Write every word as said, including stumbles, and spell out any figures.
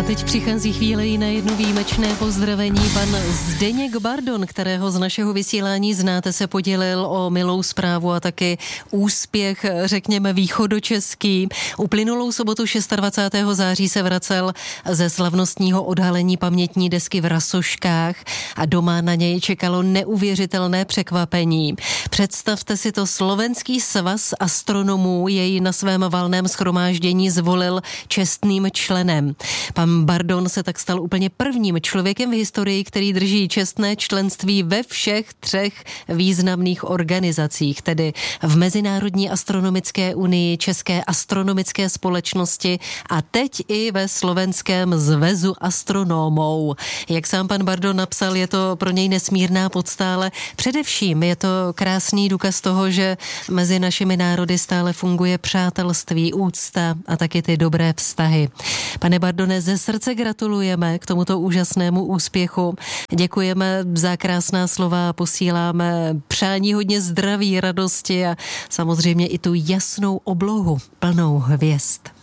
teď přichází chvíle i na jedno výjimečné pozdravení. Pan Zdeněk Bardon, kterého z našeho vysílání znáte, se podělil o milou zprávu a taky úspěch, řekněme, východočeský. Uplynulou sobotu dvacátého šestého září se vracel ze slavnostního odhalení pamětní desky v Rasoškách a doma na něj čekalo neuvěřitelné překvapení. Představte si to, Slovenský svaz astronomů jej na svém valném shromáždění zvolil čestným členem. Pan Bardon se tak stal úplně prvním člověkem v historii, který drží čestné členství ve všech třech významných organizacích, tedy v Mezinárodní astronomické unii, České astronomické společnosti a teď i ve Slovenském zväzu astronomů. Jak sám pan Bardon napsal, je to pro něj nesmírná podsta, ale především je to krásný důkaz toho, že mezi našimi národy stále funguje přátelství, úcta a taky ty dobré vztahy. Pane Bardone, ze srdce gratulujeme k tomuto úžasnému úspěchu. Děkujeme za krásná slova, posíláme přání hodně zdraví, radosti a samozřejmě i tu jasnou oblohu plnou hvězd.